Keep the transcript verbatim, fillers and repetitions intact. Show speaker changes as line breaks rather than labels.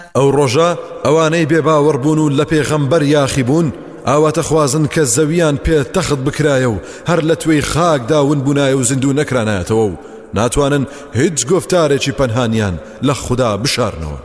ئەو ڕۆژە ئەوانەی بێباوەڕبوون و لە پێغەمبەر یاخی بوون ئاواتە خوازن کە زەویان پێ تەخت بکرایە و هەر لە توێی خاکدا ون بوونایە و زیندوو نەکرانایەتەوە و ناتوانن هیچ گفتارێکی پەنهانیان لە خوددا بشارنەوە.